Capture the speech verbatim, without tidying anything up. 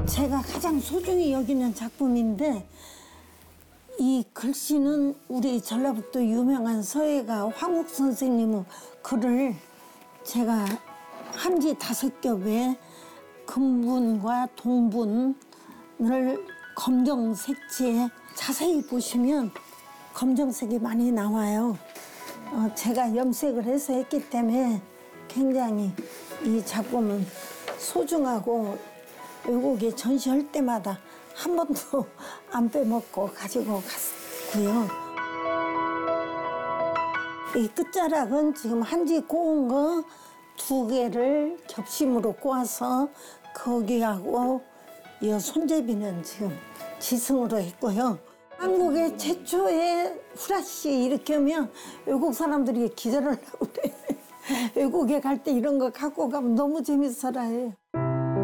제가 가장 소중히 여기는 작품인데 이 글씨는 우리 전라북도 유명한 서예가 황욱 선생님의 글을 제가 한지 다섯 겹에 금분과 동분을 검정 색채에 자세히 보시면 검정색이 많이 나와요. 어, 제가 염색을 해서 했기 때문에 굉장히 이 작품은 소중하고 외국에 전시할 때마다 한 번도 안 빼먹고 가지고 갔고요. 이 끝자락은 지금 한지 꼬은 거 두 개를 겹심으로 꼬아서 거기하고 이 손잡이는 지금 지승으로 했고요. 한국의 최초의 후라시 이렇게 하면 외국 사람들이 기절을 하고 그래. 외국에 갈 때 이런 거 갖고 가면 너무 재밌어라 해요.